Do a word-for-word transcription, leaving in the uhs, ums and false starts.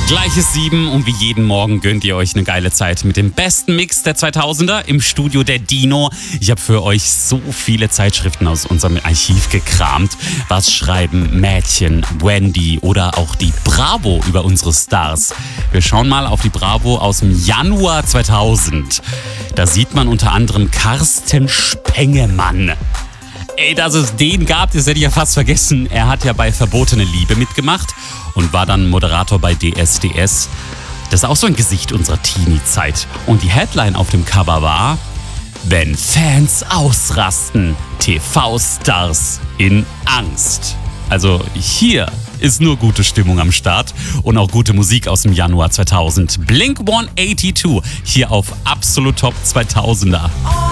Gleiches sieben und wie jeden Morgen gönnt ihr euch eine geile Zeit mit dem besten Mix der zweitausender im Studio der Dino. Ich habe für euch so viele Zeitschriften aus unserem Archiv gekramt. Was schreiben Mädchen, Wendy oder auch die Bravo über unsere Stars? Wir schauen mal auf die Bravo aus dem Januar zweitausend. Da sieht man unter anderem Carsten Spengemann. Ey, dass es den gab, das hätte ich ja fast vergessen. Er hat ja bei Verbotene Liebe mitgemacht und war dann Moderator bei D S D S. Das ist auch so ein Gesicht unserer Teenie-Zeit. Und die Headline auf dem Cover war: Wenn Fans ausrasten, T V-Stars in Angst. Also hier ist nur gute Stimmung am Start und auch gute Musik aus dem Januar zweitausend. Blink hundertzweiundachtzig hier auf Absolut Top zweitausender.